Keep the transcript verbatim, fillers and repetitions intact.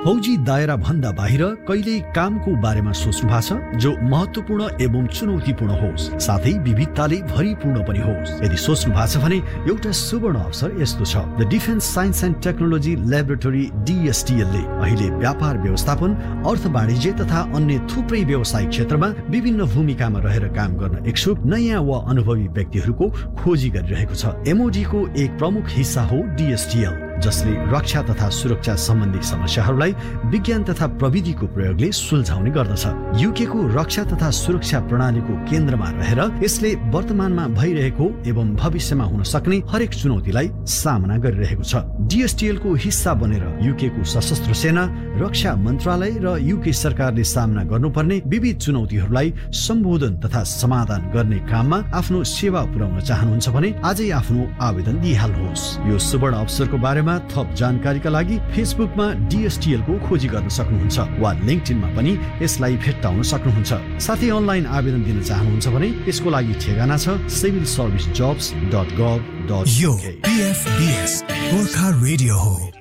फौजी दायरा भन्दा बाहिर कहिल्यै कामको बारेमा सोच्नु भएको छ जो महत्त्वपूर्ण एवं चुनौतीपूर्ण होस्, साथै विविधताले भरिपूर्ण पनि होस्? यदि सोच्नु भएको छ भने एउटा सुवर्ण अवसर यस्तो छ। The defence science and technology laboratory डीएसटीएल ले अहिले व्यापार व्यवस्थापन, अर्थ वाणिज्य तथा अन्य थुप्रै व्यवसायिक क्षेत्रमा विभिन्न भूमिकामा रहेर काम गर्न इच्छुक नयाँ वा अनुभवी व्यक्तिहरूको खोजी गरिरहेको छ। एमओडी को एक प्रमुख हिस्सा हो डीएसटीएल, जसले रक्षा तथा सुरक्षा सम्बन्धी समस्याहरूलाई विज्ञान तथा प्रविधिको प्रयोगले सुल्झाउने गर्दछ। यूके को रक्षा तथा सुरक्षा प्रणालीको केन्द्रमा रहेर यसले वर्तमानमा भइरहेको एवं भविष्यमा हुन सक्ने हरेक चुनौतीलाई सामना गरिरहेको छ। डीएसटीएल को हिस्सा बनेर यूके को सशस्त्र सेना, रक्षा मन्त्रालय र यूके सरकारले सामना गर्नुपर्ने विविध चुनौतीहरूलाई सम्बोधन तथा समाधान गर्ने काममा आफ्नो सेवा पुर्याउन चाहनुहुन्छ भने आजै आफ्नो आवेदन दिइहाल्नुहोस्। यो सुवर्ण अवसरको बारेमा थप जानकारीका लागि फेसबुकमा डीएसटीएल को खोजी गर्न सक्नुहुन्छ वा लिंक्डइनमा पनि यसलाई भेट्टाउन सक्नुहुन्छ। साथै अनलाइन आवेदन दिन चाहनुहुन्छ भने यसको लागि ठेगाना छ civil service jobs dot गभ dot UK. यो पीएफबीएस गोर्खा रेडियो हो।